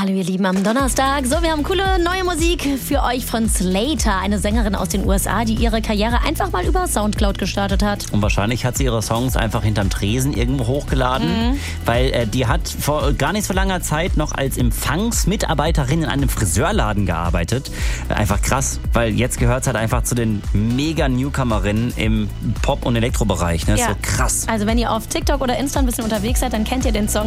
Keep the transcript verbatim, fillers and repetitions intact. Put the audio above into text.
Hallo ihr Lieben am Donnerstag. So, wir haben coole neue Musik für euch von Slater, eine Sängerin aus den U S A, die ihre Karriere einfach mal über Soundcloud gestartet hat. Und wahrscheinlich hat sie ihre Songs einfach hinterm Tresen irgendwo hochgeladen, mhm. weil äh, die hat vor gar nicht so langer Zeit noch als Empfangsmitarbeiterin in einem Friseurladen gearbeitet. Äh, einfach krass, weil jetzt gehört es halt einfach zu den Mega-Newcomerinnen im Pop- und Elektrobereich. Ne? Ja. So krass. Also wenn ihr auf TikTok oder Insta ein bisschen unterwegs seid, dann kennt ihr den Song